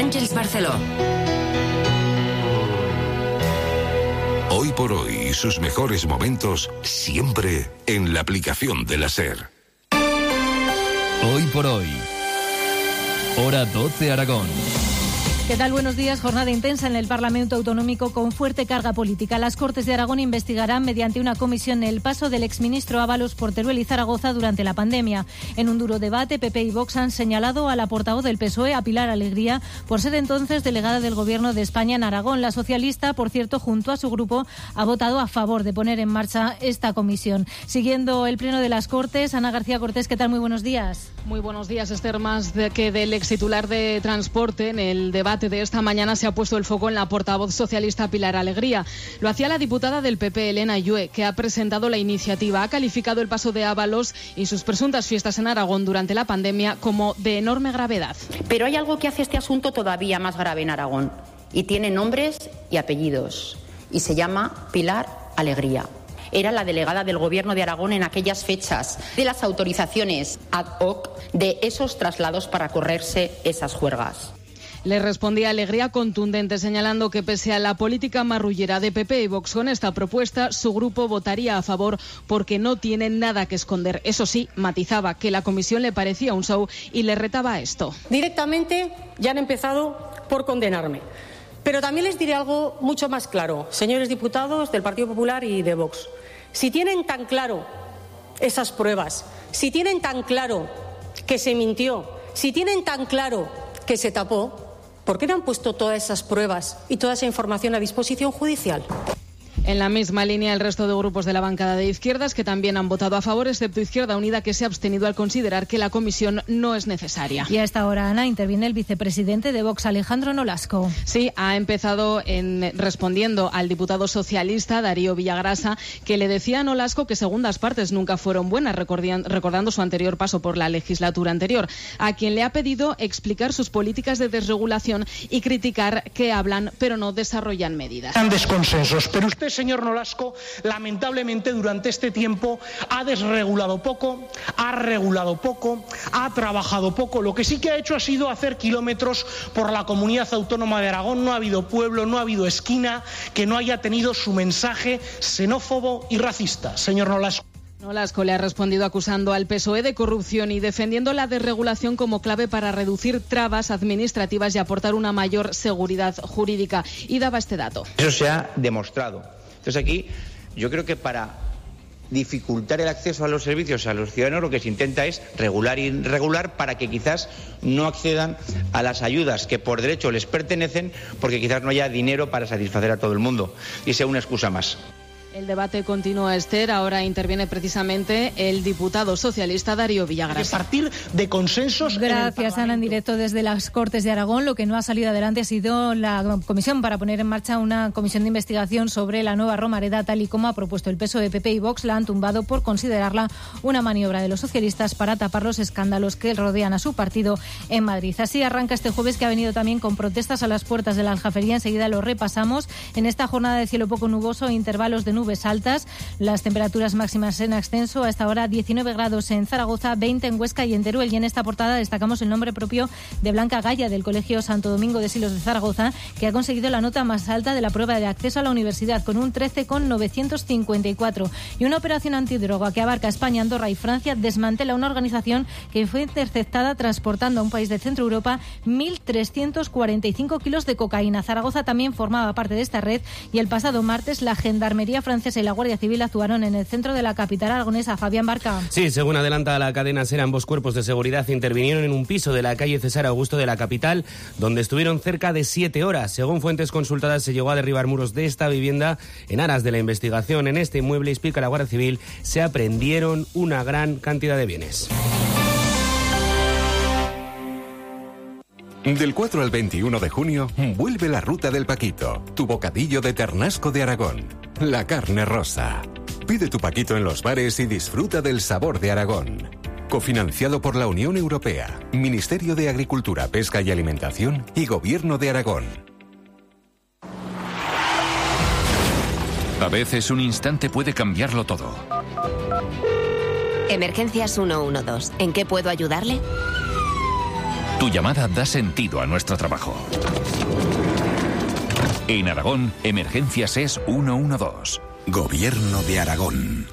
Àngels Barceló. Hoy por hoy, sus mejores momentos siempre en la aplicación de la SER. Hoy por hoy. Hora 12 Aragón. ¿Qué tal? Buenos días. Jornada intensa en el Parlamento Autonómico con fuerte carga política. Las Cortes de Aragón investigarán mediante una comisión el paso del exministro Ábalos por Teruel y Zaragoza durante la pandemia. En un duro debate, PP y Vox han señalado a la portavoz del PSOE, a Pilar Alegría, por ser entonces delegada del Gobierno de España en Aragón. La socialista, por cierto, junto a su grupo, ha votado a favor de poner en marcha esta comisión. Siguiendo el pleno de las Cortes, Ana García Cortés, ¿qué tal? Muy buenos días. Muy buenos días, Esther. Más que del extitular de Transporte, en el debate de esta mañana se ha puesto el foco en la portavoz socialista Pilar Alegría. Lo hacía la diputada del PP, Elena Llue, que ha presentado la iniciativa. Ha calificado el paso de Ábalos y sus presuntas fiestas en Aragón durante la pandemia como de enorme gravedad. Pero hay algo que hace este asunto todavía más grave en Aragón y tiene nombres y apellidos y se llama Pilar Alegría. Era la delegada del Gobierno de Aragón en aquellas fechas de las autorizaciones ad hoc de esos traslados para correrse esas juergas. Le respondía Alegría contundente, señalando que pese a la política marrullera de PP y Vox con esta propuesta, su grupo votaría a favor porque no tiene nada que esconder. Eso sí, matizaba que la comisión le parecía un show y le retaba a esto. Directamente ya han empezado por condenarme. Pero también les diré algo mucho más claro, señores diputados del Partido Popular y de Vox. Si tienen tan claro esas pruebas, si tienen tan claro que se mintió, si tienen tan claro que se tapó, ¿por qué no han puesto todas esas pruebas y toda esa información a disposición judicial? En la misma línea, el resto de grupos de la bancada de izquierdas que también han votado a favor, excepto Izquierda Unida, que se ha abstenido al considerar que la comisión no es necesaria. Y a esta hora, Ana, interviene el vicepresidente de Vox, Alejandro Nolasco. Sí, ha empezado respondiendo al diputado socialista Darío Villagrasa, que le decía a Nolasco que segundas partes nunca fueron buenas, recordando su anterior paso por la legislatura anterior, a quien le ha pedido explicar sus políticas de desregulación y criticar que hablan pero no desarrollan medidas. Grandes consensos, pero usted, señor Nolasco, lamentablemente durante este tiempo ha desregulado poco, ha regulado poco, ha trabajado poco. Lo que sí que ha hecho ha sido hacer kilómetros por la comunidad autónoma de Aragón. No ha habido pueblo, no ha habido esquina que no haya tenido su mensaje xenófobo y racista, señor Nolasco. Nolasco le ha respondido acusando al PSOE de corrupción y defendiendo la desregulación como clave para reducir trabas administrativas y aportar una mayor seguridad jurídica. Y daba este dato. Eso se ha demostrado. Entonces aquí yo creo que para dificultar el acceso a los servicios a los ciudadanos lo que se intenta es regular y regular para que quizás no accedan a las ayudas que por derecho les pertenecen porque quizás no haya dinero para satisfacer a todo el mundo y sea una excusa más. El debate continúa, Esther. Ahora interviene precisamente el diputado socialista Darío Villagrasa. A partir de consensos. Gracias, Ana. En directo desde las Cortes de Aragón. Lo que no ha salido adelante ha sido la comisión para poner en marcha una comisión de investigación sobre la nueva Romareda, tal y como ha propuesto el PSOE, PP y Vox. La han tumbado por considerarla una maniobra de los socialistas para tapar los escándalos que rodean a su partido en Madrid. Así arranca este jueves, que ha venido también con protestas a las puertas de la Aljafería. Enseguida lo repasamos. En esta jornada de cielo poco nuboso, intervalos de nubes altas, las temperaturas máximas en ascenso. A esta hora 19 grados en Zaragoza, 20 en Huesca y en Teruel. Y en esta portada destacamos el nombre propio de Blanca Gaya, del Colegio Santo Domingo de Silos de Zaragoza, que ha conseguido la nota más alta de la prueba de acceso a la universidad, con un 13,954. Y una operación antidroga que abarca España, Andorra y Francia desmantela una organización que fue interceptada transportando a un país de Centro Europa 1.345 kilos de cocaína. Zaragoza también formaba parte de esta red y el pasado martes la Gendarmería francesa y la Guardia Civil actuaron en el centro de la capital aragonesa. Fabián Barca. Sí, según adelanta la cadena SER, ambos cuerpos de seguridad intervinieron en un piso de la calle César Augusto de la capital, donde estuvieron cerca de 7 horas. Según fuentes consultadas, se llegó a derribar muros de esta vivienda en aras de la investigación. En este inmueble, explica la Guardia Civil, se aprendieron una gran cantidad de bienes. Del 4 al 21 de junio, vuelve la Ruta del Paquito, tu bocadillo de ternasco de Aragón. La carne rosa. Pide tu paquito en los bares y disfruta del sabor de Aragón. Cofinanciado por la Unión Europea, Ministerio de Agricultura, Pesca y Alimentación y Gobierno de Aragón. A veces un instante puede cambiarlo todo. Emergencias 112. ¿En qué puedo ayudarle? Tu llamada da sentido a nuestro trabajo. En Aragón, Emergencias es 112. Gobierno de Aragón.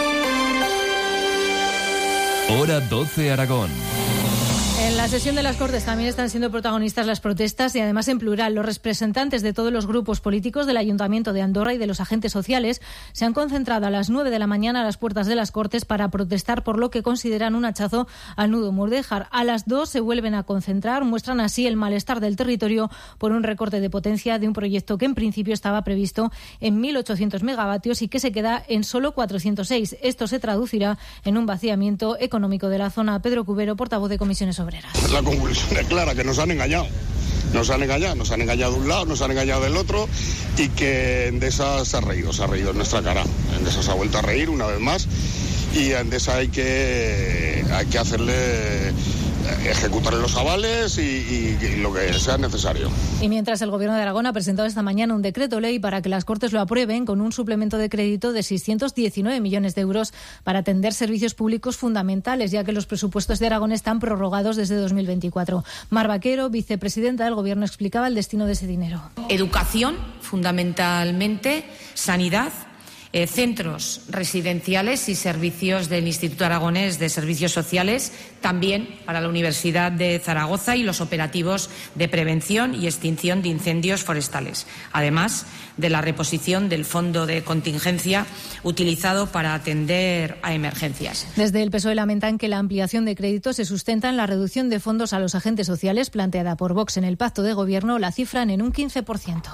Hora 12 Aragón. En la sesión de las Cortes también están siendo protagonistas las protestas y además en plural. Los representantes de todos los grupos políticos del Ayuntamiento de Andorra y de los agentes sociales se han concentrado a las 9 de la mañana a las puertas de las Cortes para protestar por lo que consideran un hachazo al nudo Mudéjar. A las 2 se vuelven a concentrar, muestran así el malestar del territorio por un recorte de potencia de un proyecto que en principio estaba previsto en 1.800 megavatios y que se queda en solo 406. Esto se traducirá en un vaciamiento económico de la zona. Pedro Cubero, portavoz de Comisiones Obreras. La conclusión es clara, que nos han engañado. Nos han engañado de un lado, nos han engañado del otro y que Endesa se ha reído en nuestra cara. Endesa se ha vuelto a reír una vez más y a Endesa hay que ejecutarle los avales y lo que sea necesario. Y mientras el Gobierno de Aragón ha presentado esta mañana un decreto ley para que las Cortes lo aprueben con un suplemento de crédito de 619 millones de euros para atender servicios públicos fundamentales, ya que los presupuestos de Aragón están prorrogados desde 2024. Mar Vaquero, vicepresidenta del Gobierno, explicaba el destino de ese dinero. Educación, fundamentalmente, sanidad, centros residenciales y servicios del Instituto Aragonés de Servicios Sociales, también para la Universidad de Zaragoza y los operativos de prevención y extinción de incendios forestales, además de la reposición del fondo de contingencia utilizado para atender a emergencias. Desde el PSOE lamentan que la ampliación de créditos se sustenta en la reducción de fondos a los agentes sociales planteada por Vox en el pacto de gobierno, la cifran en un 15%.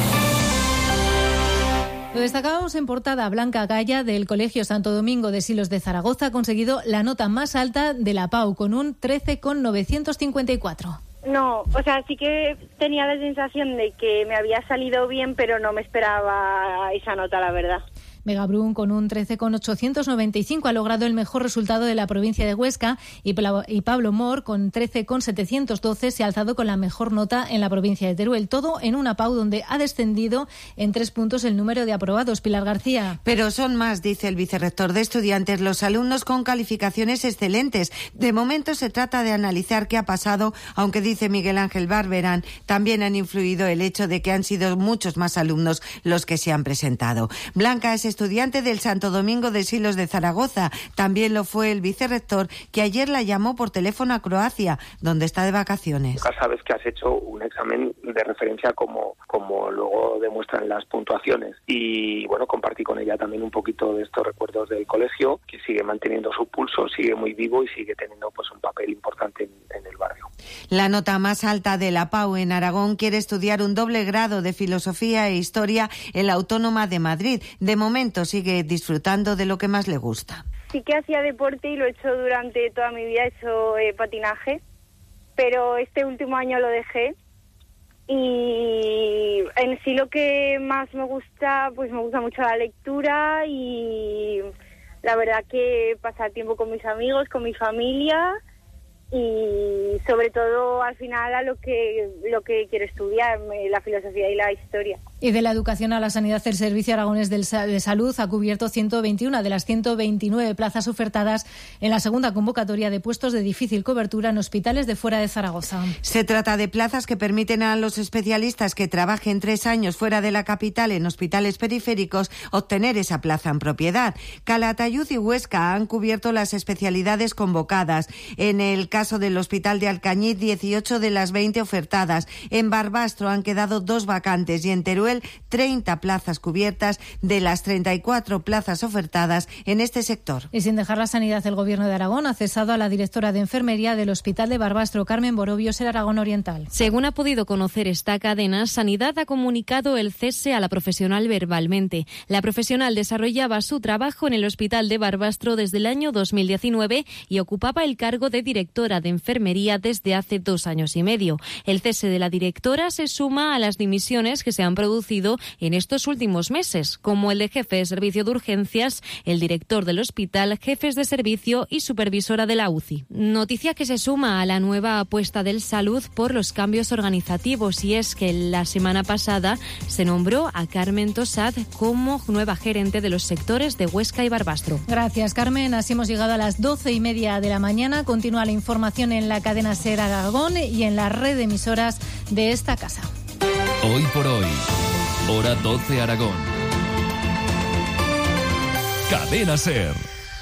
Lo destacábamos en portada. Blanca Gaya, del Colegio Santo Domingo de Silos de Zaragoza, ha conseguido la nota más alta de la PAU, con un 13,954. No, o sea, sí que tenía la sensación de que me había salido bien, pero no me esperaba esa nota, la verdad. Megabrún, con un 13,895, ha logrado el mejor resultado de la provincia de Huesca y Pablo Mor, con 13,712, se ha alzado con la mejor nota en la provincia de Teruel. Todo en una PAU donde ha descendido en 3 puntos el número de aprobados. Pilar García. Pero son más, dice el vicerrector de estudiantes, los alumnos con calificaciones excelentes. De momento se trata de analizar qué ha pasado, aunque dice Miguel Ángel Barberán, también han influido el hecho de que han sido muchos más alumnos los que se han presentado. Blanca es estudiante del Santo Domingo de Silos de Zaragoza. También lo fue el vicerrector, que ayer la llamó por teléfono a Croacia, donde está de vacaciones. Nunca sabes que has hecho un examen de referencia como luego demuestran las puntuaciones. Y bueno, compartí con ella también un poquito de estos recuerdos del colegio, que sigue manteniendo su pulso, sigue muy vivo y sigue teniendo pues un papel importante en el barrio. La nota más alta de la PAU en Aragón quiere estudiar un doble grado de Filosofía e Historia en la Autónoma de Madrid. De momento sigue disfrutando de lo que más le gusta. Sí que hacía deporte y lo he hecho durante toda mi vida, he hecho patinaje, pero este último año lo dejé. Y en sí lo que más me gusta, pues me gusta mucho la lectura y la verdad que pasar tiempo con mis amigos, con mi familia y sobre todo al final a lo que quiero estudiar, la filosofía y la historia. Y de la educación a la sanidad, el Servicio Aragonés de Salud ha cubierto 121 de las 129 plazas ofertadas en la segunda convocatoria de puestos de difícil cobertura en hospitales de fuera de Zaragoza. Se trata de plazas que permiten a los especialistas que trabajen 3 años fuera de la capital en hospitales periféricos obtener esa plaza en propiedad. Calatayud y Huesca han cubierto las especialidades convocadas. En el caso del Hospital de Alcañiz, 18 de las 20 ofertadas. En Barbastro han quedado 2 vacantes y en Teruel 30 plazas cubiertas de las 34 plazas ofertadas en este sector. Y sin dejar la sanidad, el Gobierno de Aragón ha cesado a la directora de Enfermería del Hospital de Barbastro, Carmen Borobios, en Aragón Oriental. Según ha podido conocer esta cadena, Sanidad ha comunicado el cese a la profesional verbalmente. La profesional desarrollaba su trabajo en el Hospital de Barbastro desde el año 2019 y ocupaba el cargo de directora de Enfermería desde hace 2 años y medio. El cese de la directora se suma a las dimisiones que se han producido producido en estos últimos meses, como el de jefe de servicio de urgencias, el director del hospital, jefes de servicio y supervisora de la UCI. Noticia que se suma a la nueva apuesta del Salud por los cambios organizativos, y es que la semana pasada se nombró a Carmen Tosad como nueva gerente de los sectores de Huesca y Barbastro. Gracias, Carmen. Así hemos llegado a las 12:30 de la mañana. Continúa la información en la cadena SER Aragón y en la red de emisoras de esta casa. Hoy por hoy, hora 12 Aragón. Cadena SER.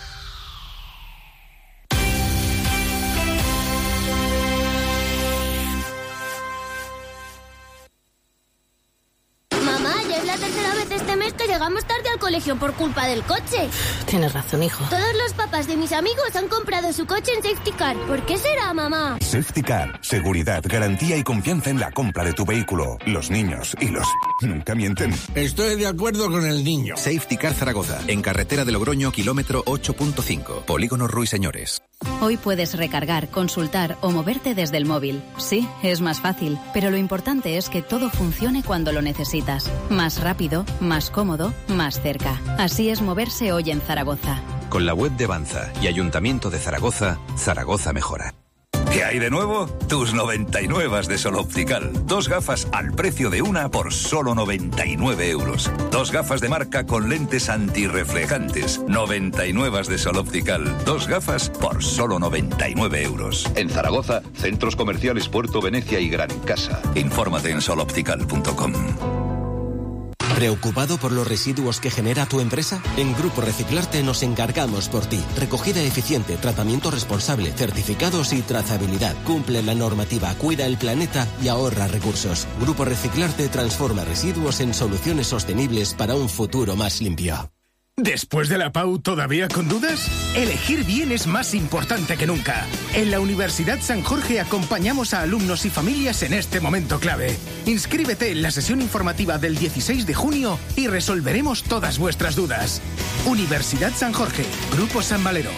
Llegamos tarde al colegio por culpa del coche. Tienes razón, hijo. Todos los papás de mis amigos han comprado su coche en Safety Car. ¿Por qué será, mamá? Safety Car. Seguridad, garantía y confianza en la compra de tu vehículo. Los niños y los... nunca mienten. Estoy de acuerdo con el niño. Safety Car Zaragoza. En carretera de Logroño, kilómetro 8.5. Polígono Ruiseñores. Hoy puedes recargar, consultar o moverte desde el móvil. Sí, es más fácil, pero lo importante es que todo funcione cuando lo necesitas. Más rápido, más cómodo, más cerca. Así es moverse hoy en Zaragoza. Con la web de Banza y Ayuntamiento de Zaragoza, Zaragoza mejora. ¿Qué hay de nuevo? Tus 99 de Sol Optical. 2 gafas al precio de una por solo 99 euros. 2 gafas de marca con lentes antirreflejantes. 99 de Sol Optical. 2 gafas por solo 99 euros. En Zaragoza, centros comerciales Puerto Venecia y Gran Casa. Infórmate en soloptical.com. ¿Preocupado por los residuos que genera tu empresa? En Grupo Reciclarte nos encargamos por ti. Recogida eficiente, tratamiento responsable, certificados y trazabilidad. Cumple la normativa, cuida el planeta y ahorra recursos. Grupo Reciclarte transforma residuos en soluciones sostenibles para un futuro más limpio. ¿Después de la PAU todavía con dudas? Elegir bien es más importante que nunca. En la Universidad San Jorge acompañamos a alumnos y familias en este momento clave. Inscríbete en la sesión informativa del 16 de junio y resolveremos todas vuestras dudas. Universidad San Jorge, Grupo San Valero.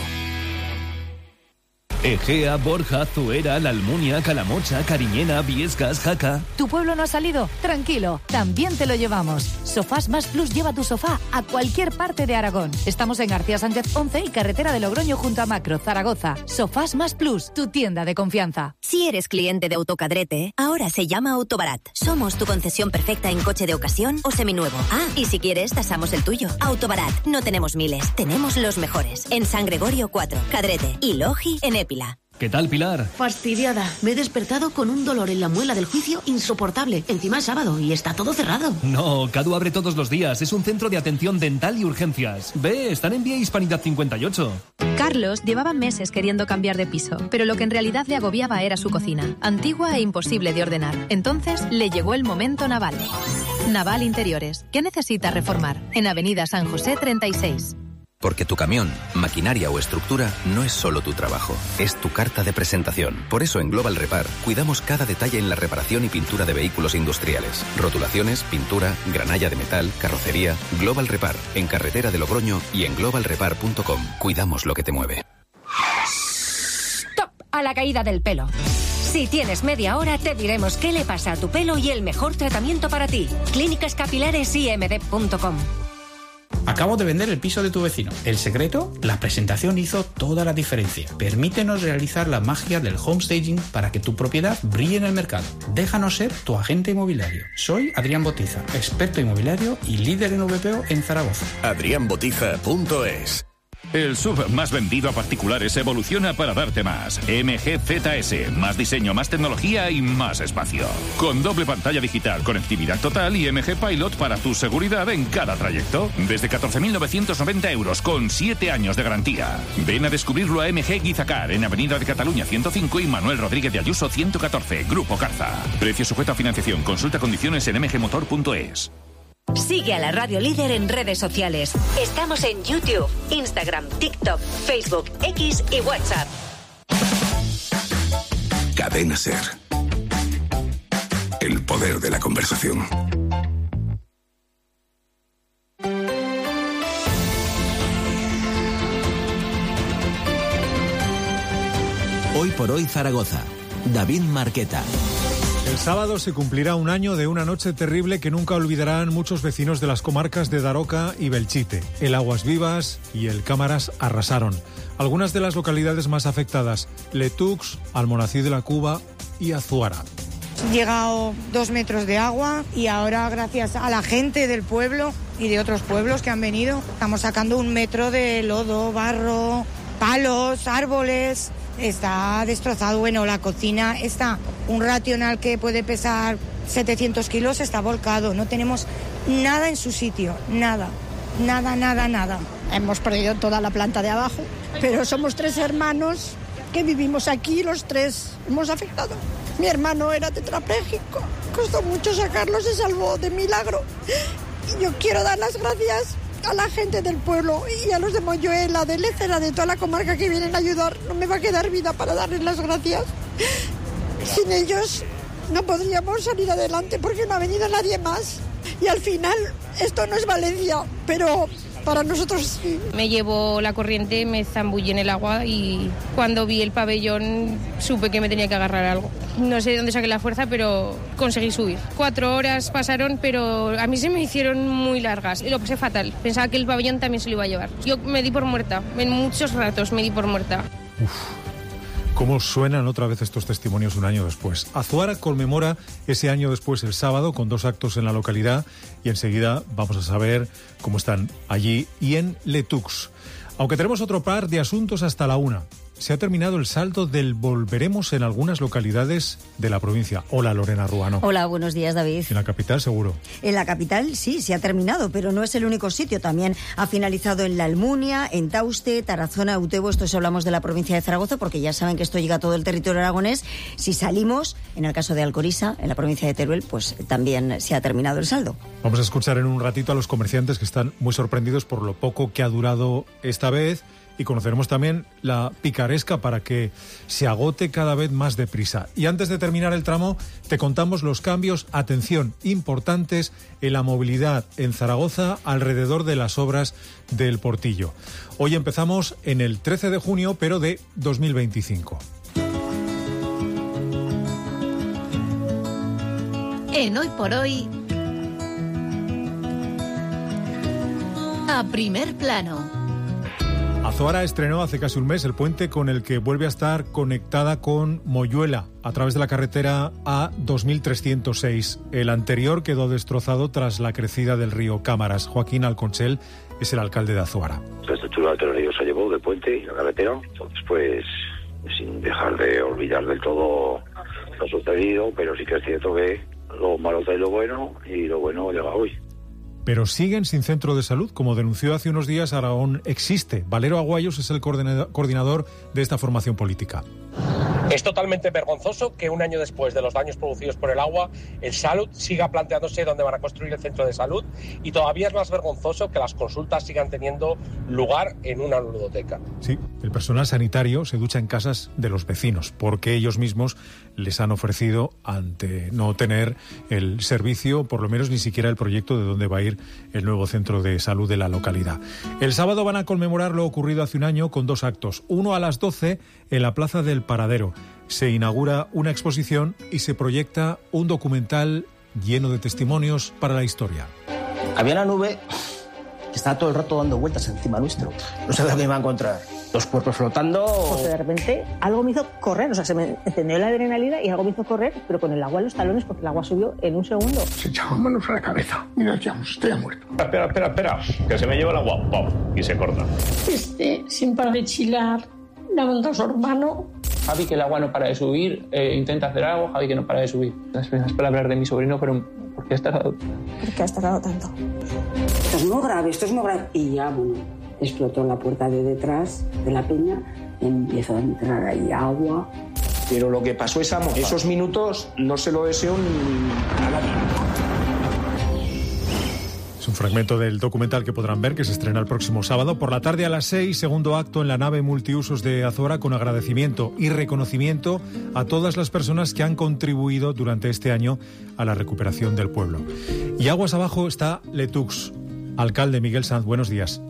Egea, Borja, Zuera, La Almunia, Calamocha, Cariñena, Viescas, Jaca. ¿Tu pueblo no ha salido? Tranquilo, también te lo llevamos. Sofás Más Plus lleva tu sofá a cualquier parte de Aragón. Estamos en García Sánchez 11 y carretera de Logroño junto a Macro, Zaragoza. Sofás Más Plus, tu tienda de confianza. Si eres cliente de Autocadrete, ahora se llama Autobarat. Somos tu concesión perfecta en coche de ocasión o seminuevo. Ah, y si quieres, tasamos el tuyo. Autobarat, no tenemos miles, tenemos los mejores. En San Gregorio 4, Cadrete y Logi en Épila. ¿Qué tal, Pilar? Fastidiada. Me he despertado con un dolor en la muela del juicio insoportable. Encima es sábado y está todo cerrado. No, Cadu abre todos los días. Es un centro de atención dental y urgencias. Ve, están en Vía Hispanidad 58. Carlos llevaba meses queriendo cambiar de piso, pero lo que en realidad le agobiaba era su cocina, antigua e imposible de ordenar. Entonces le llegó el momento Naval. Naval Interiores. ¿Qué necesita reformar? En Avenida San José 36. Porque tu camión, maquinaria o estructura no es solo tu trabajo, es tu carta de presentación. Por eso en Global Repar cuidamos cada detalle en la reparación y pintura de vehículos industriales. Rotulaciones, pintura, granalla de metal, carrocería. Global Repar, en carretera de Logroño y en globalrepar.com. Cuidamos lo que te mueve. ¡Stop! A la caída del pelo. Si tienes media hora, te diremos qué le pasa a tu pelo y el mejor tratamiento para ti. Clínicas Capilares IMD.com. Acabo de vender el piso de tu vecino. ¿El secreto? La presentación hizo toda la diferencia. Permítenos realizar la magia del homestaging para que tu propiedad brille en el mercado. Déjanos ser tu agente inmobiliario. Soy Adrián Botiza, experto inmobiliario y líder en VPO en Zaragoza. adrianbotiza.es. El SUV más vendido a particulares evoluciona para darte más. MG ZS, más diseño, más tecnología y más espacio. Con doble pantalla digital, conectividad total y MG Pilot para tu seguridad en cada trayecto. Desde 14.990 euros con 7 años de garantía. Ven a descubrirlo a MG Guizacar en Avenida de Cataluña 105 y Manuel Rodríguez de Ayuso 114, Grupo Carza. Precio sujeto a financiación. Consulta condiciones en mgmotor.es. Sigue a la Radio Líder en redes sociales. Estamos en YouTube, Instagram, TikTok, Facebook, X y WhatsApp. Cadena SER. El poder de la conversación. Hoy por hoy Zaragoza. David Marqueta. El sábado se cumplirá un año de una noche terrible que nunca olvidarán muchos vecinos de las comarcas de Daroca y Belchite. El Aguas Vivas y el Cámaras arrasaron. Algunas de las localidades más afectadas: Letux, Almonacid de la Cuba y Azuara. Llegado 2 metros de agua y ahora, gracias a la gente del pueblo y de otros pueblos que han venido, estamos sacando 1 metro de lodo, barro, palos, árboles. Está destrozado. Bueno, la cocina está, un racional que puede pesar 700 kilos está volcado. No tenemos nada en su sitio, nada. Hemos perdido toda la planta de abajo, pero somos 3 hermanos que vivimos aquí, los 3 hemos afectado. Mi hermano era tetrapléjico, costó mucho sacarlo, se salvó de milagro. Y yo quiero dar las gracias a la gente del pueblo y a los de Moyuela, de Lécera, de toda la comarca que vienen a ayudar. No me va a quedar vida para darles las gracias. Sin ellos no podríamos salir adelante porque no ha venido nadie más. Y al final, esto no es Valencia, pero para nosotros sí. Me llevó la corriente, me zambullé en el agua y cuando vi el pabellón supe que me tenía que agarrar algo. No sé de dónde saqué la fuerza, pero conseguí subir. 4 horas pasaron, pero a mí se me hicieron muy largas y lo pasé fatal. Pensaba que el pabellón también se lo iba a llevar. Yo me di por muerta, en muchos ratos me di por muerta. ¿Cómo suenan otra vez estos testimonios un año después? Azuara conmemora ese año después el sábado con 2 actos en la localidad y enseguida vamos a saber cómo están allí y en Letux. Aunque tenemos otro par de asuntos hasta la 1. Se ha terminado el saldo del volveremos en algunas localidades de la provincia. Hola, Lorena Ruano. Hola, buenos días, David. En la capital, seguro. En la capital, sí, se ha terminado, pero no es el único sitio. También ha finalizado en La Almunia, en Tauste, Tarazona, Utebo. Esto si hablamos de la provincia de Zaragoza, porque ya saben que esto llega a todo el territorio aragonés. Si salimos, en el caso de Alcoriza, en la provincia de Teruel, pues también se ha terminado el saldo. Vamos a escuchar en un ratito a los comerciantes que están muy sorprendidos por lo poco que ha durado esta vez. Y conoceremos también la picaresca para que se agote cada vez más deprisa. Y antes de terminar el tramo, te contamos los cambios, atención, importantes en la movilidad en Zaragoza alrededor de las obras del Portillo. Hoy empezamos en el 13 de junio, pero de 2025. En Hoy por Hoy, a primer plano. Azuara estrenó hace casi un mes el puente con el que vuelve a estar conectada con Moyuela a través de la carretera A2306. El anterior quedó destrozado tras la crecida del río Cámaras. Joaquín Alconchel es el alcalde de Azuara. La estructura del río se llevó del puente y la carretera, entonces pues sin dejar de olvidar del todo lo sucedido, pero sí que es cierto que lo malo trae lo bueno y lo bueno llega hoy. Pero siguen sin centro de salud. Como denunció hace unos días, Aragón existe. Valero Aguayos es el coordinador de esta formación política. Es totalmente vergonzoso que un año después de los daños producidos por el agua, el Salud siga planteándose dónde van a construir el centro de salud, y todavía es más vergonzoso que las consultas sigan teniendo lugar en una ludoteca. Sí, el personal sanitario se ducha en casas de los vecinos porque ellos mismos les han ofrecido, ante no tener el servicio, por lo menos ni siquiera el proyecto de dónde va a ir el nuevo centro de salud de la localidad. El sábado van a conmemorar lo ocurrido hace un año con 2 actos. Uno a las 12 en la Plaza del Paradero. Se inaugura una exposición y se proyecta un documental lleno de testimonios para la historia. Había una nube que estaba todo el rato dando vueltas encima nuestro. No sabía qué iba a encontrar. Los cuerpos flotando. Porque de repente algo me hizo correr, o sea, se me encendió la adrenalina y algo me hizo correr, pero con el agua en los talones, porque el agua subió en un segundo. Se echaban manos a la cabeza y nos decíamos, estoy muerto. Espera, que se me lleva el agua. ¡Pum! Y se corta. Sin parar de chilar, daban a su hermano. Javi, que el agua no para de subir, intenta hacer algo, Javi, que no para de subir. Las primeras palabras de mi sobrino fueron, ¿por qué has tardado? ¿Por qué has tardado tanto? Esto es muy grave, esto es muy grave. Y ya, bueno, explotó la puerta de detrás de la peña, empezó a entrar ahí agua. Pero lo que pasó esos minutos no se lo deseo a nadie. Es un fragmento del documental que podrán ver, que se estrena el próximo sábado por la tarde a las 6, segundo acto en la nave multiusos de Azuara, con agradecimiento y reconocimiento a todas las personas que han contribuido durante este año a la recuperación del pueblo. Y aguas abajo está Letux. Alcalde Miguel Sanz, buenos días.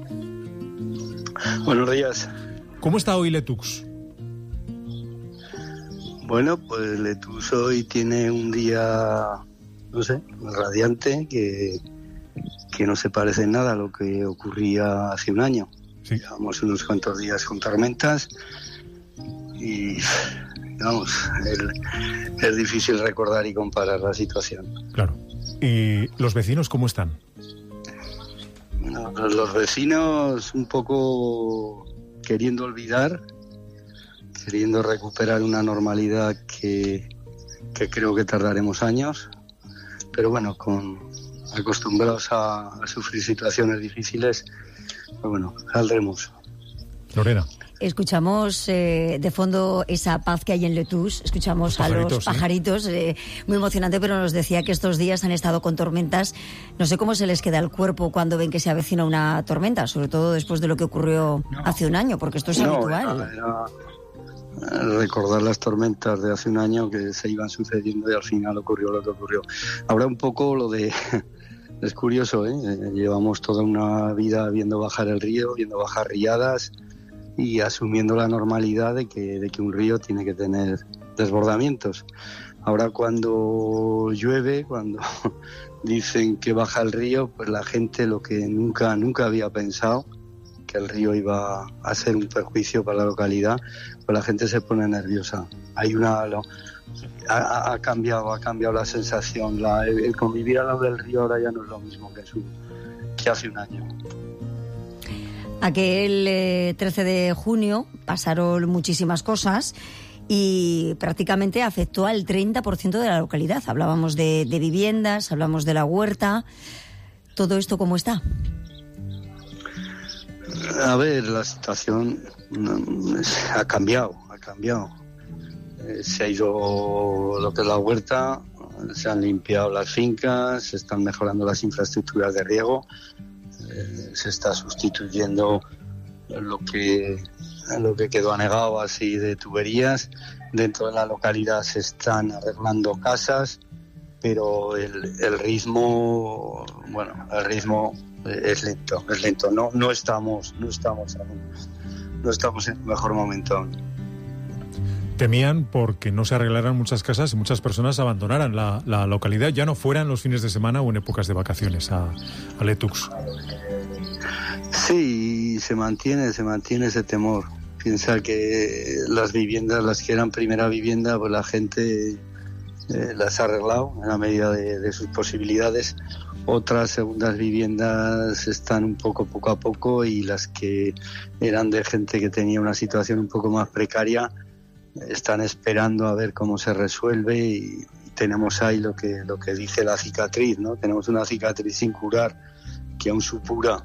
Buenos días. ¿Cómo está hoy Letux? Bueno, pues Letus hoy tiene un día, no sé, radiante, que no se parece en nada a lo que ocurría hace un año. Sí. Llevamos unos cuantos días con tormentas y, vamos, es difícil recordar y comparar la situación. Claro. ¿Y los vecinos cómo están? Bueno, los vecinos un poco queriendo olvidar, queriendo recuperar una normalidad que creo que tardaremos años, pero bueno, acostumbrados a sufrir situaciones difíciles, pues bueno, saldremos. Lorena. Escuchamos de fondo esa paz que hay en Letus, escuchamos a los pajaritos, muy emocionante, pero nos decía que estos días han estado con tormentas. No sé cómo se les queda el cuerpo cuando ven que se avecina una tormenta, sobre todo después de lo que ocurrió hace un año, porque esto es habitual. Era recordar las tormentas de hace un año que se iban sucediendo y al final ocurrió lo que ocurrió. Ahora un poco lo de... Es curioso, llevamos toda una vida viendo bajar el río, viendo bajar riadas y asumiendo la normalidad de que un río tiene que tener desbordamientos. Ahora cuando llueve, cuando dicen que baja el río, pues la gente lo que nunca había pensado, que el río iba a ser un perjuicio para la localidad, pues la gente se pone nerviosa. Ha cambiado la sensación, el convivir al lado del río ahora ya no es lo mismo que hace un año. Aquel 13 de junio pasaron muchísimas cosas y prácticamente afectó al 30% de la localidad. Hablábamos de viviendas, hablamos de la huerta. ¿Todo esto cómo está? A ver, la situación ha cambiado. Se ha ido lo que es la huerta, se han limpiado las fincas, se están mejorando las infraestructuras de riego, se está sustituyendo lo que quedó anegado así de tuberías. Dentro de la localidad se están arreglando casas, pero el ritmo es lento. No estamos en el mejor momento aún. Temían porque no se arreglaran muchas casas y muchas personas abandonaran la localidad, ya no fueran los fines de semana o en épocas de vacaciones a Letux. Sí, se mantiene ese temor. Piensa que las viviendas, las que eran primera vivienda, pues la gente las ha arreglado en la medida de sus posibilidades. Otras segundas viviendas están un poco a poco y las que eran de gente que tenía una situación un poco más precaria están esperando a ver cómo se resuelve y tenemos ahí lo que dice la cicatriz, ¿no? Tenemos una cicatriz sin curar que aún supura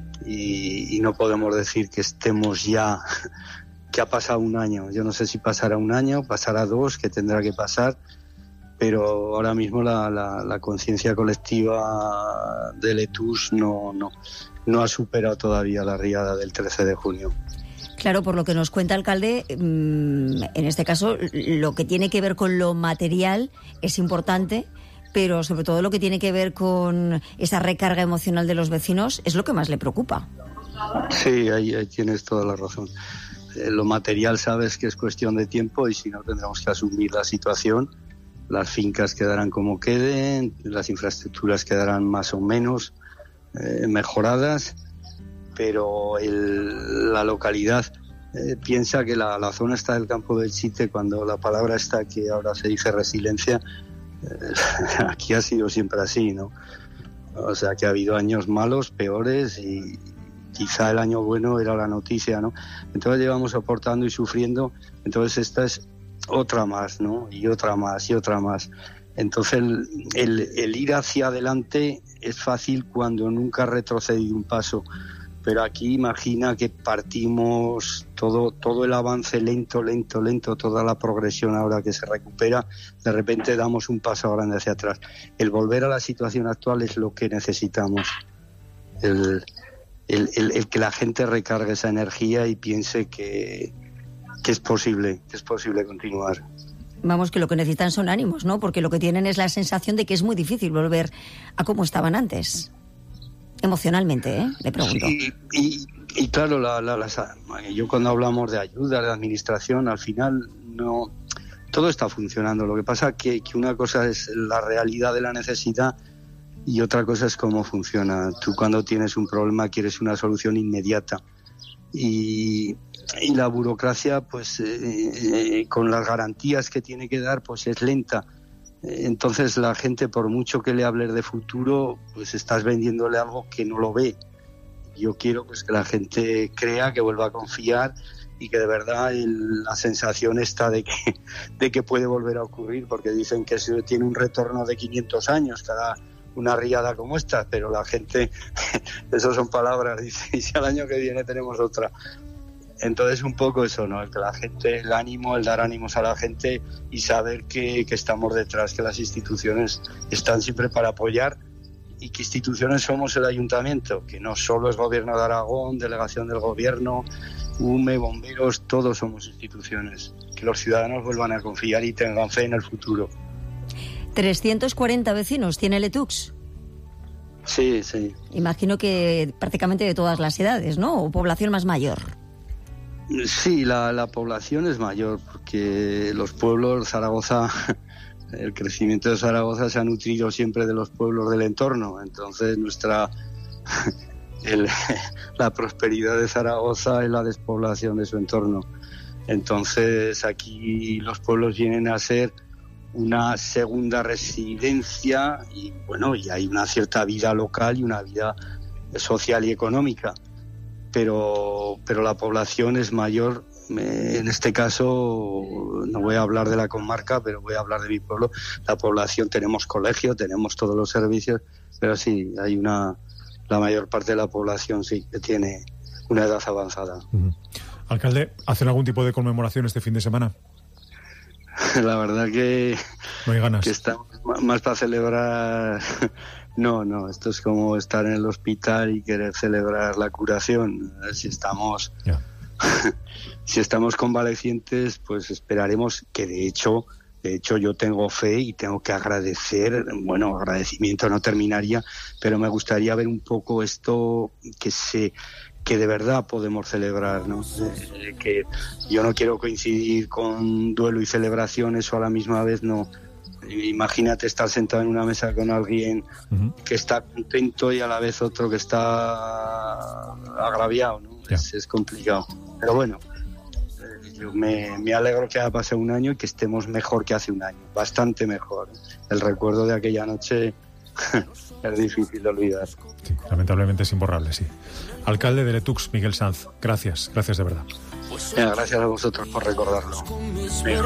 y no podemos decir que estemos ya, que ha pasado un año. Yo no sé si pasará un año, pasará 2, que tendrá que pasar, pero ahora mismo la conciencia colectiva de Letus no ha superado todavía la riada del 13 de junio. Claro, por lo que nos cuenta el alcalde, en este caso lo que tiene que ver con lo material es importante, pero sobre todo lo que tiene que ver con esa recarga emocional de los vecinos es lo que más le preocupa. Sí, ahí tienes toda la razón. Lo material sabes que es cuestión de tiempo y si no tendremos que asumir la situación. Las fincas quedarán como queden, las infraestructuras quedarán más o menos mejoradas, pero la localidad piensa que la zona está del campo del Chite, cuando la palabra está que ahora se dice resiliencia, aquí ha sido siempre así, ¿no? O sea que ha habido años malos, peores y quizá el año bueno era la noticia, ¿no? Entonces llevamos soportando y sufriendo, entonces esta es otra más, ¿no? Y otra más. Entonces el ir hacia adelante es fácil cuando nunca has retrocedido un paso, pero aquí imagina que partimos todo el avance lento, toda la progresión ahora que se recupera, de repente damos un paso grande hacia atrás. El volver a la situación actual es lo que necesitamos, el que la gente recargue esa energía y piense que es posible continuar. Vamos, que lo que necesitan son ánimos, ¿no? Porque lo que tienen es la sensación de que es muy difícil volver a como estaban antes. Emocionalmente, le pregunto. Sí, y claro, yo cuando hablamos de ayuda, de administración, al final no todo está funcionando. Lo que pasa que una cosa es la realidad de la necesidad y otra cosa es cómo funciona. Tú cuando tienes un problema quieres una solución inmediata y la burocracia, pues con las garantías que tiene que dar, pues es lenta. Entonces la gente, por mucho que le hables de futuro, pues estás vendiéndole algo que no lo ve. Yo quiero pues que la gente crea, que vuelva a confiar y que de verdad la sensación está de que puede volver a ocurrir, porque dicen que eso tiene un retorno de 500 años cada una riada como esta, pero la gente, eso son palabras, dice, y si al año que viene tenemos otra. Entonces un poco eso, ¿no? El que la gente, el ánimo, el dar ánimos a la gente y saber que estamos detrás, que las instituciones están siempre para apoyar y que instituciones somos el ayuntamiento, que no solo es Gobierno de Aragón, delegación del Gobierno, UME, bomberos, todos somos instituciones. Que los ciudadanos vuelvan a confiar y tengan fe en el futuro. 340 vecinos tiene Letux. Sí, sí. Imagino que prácticamente de todas las edades, ¿no? ¿O población más mayor? Sí, la población es mayor porque los pueblos, Zaragoza, el crecimiento de Zaragoza se ha nutrido siempre de los pueblos del entorno. Entonces la prosperidad de Zaragoza es la despoblación de su entorno. Entonces aquí los pueblos vienen a ser una segunda residencia y bueno, y hay una cierta vida local y una vida social y económica. Pero la población es mayor. En este caso, no voy a hablar de la comarca, pero voy a hablar de mi pueblo. La población, tenemos colegio, tenemos todos los servicios, pero sí, la mayor parte de la población sí que tiene una edad avanzada. Alcalde, ¿hacen algún tipo de conmemoración este fin de semana? La verdad que no hay ganas. Que está más para celebrar. No, esto es como estar en el hospital y querer celebrar la curación. Si estamos convalecientes, pues esperaremos que de hecho yo tengo fe y tengo que agradecer, bueno, agradecimiento no terminaría, pero me gustaría ver un poco esto que de verdad podemos celebrar, ¿no? Que yo no quiero coincidir con duelo y celebración, eso a la misma vez no. Imagínate estar sentado en una mesa con alguien que está contento y a la vez otro que está agraviado, ¿no? Es complicado. Pero bueno, yo me alegro que haya pasado un año y que estemos mejor que hace un año, bastante mejor. El recuerdo de aquella noche es difícil de olvidar. Sí, lamentablemente es imborrable, sí. Alcalde de Letux, Miguel Sanz, gracias de verdad. Gracias a vosotros por recordarlo.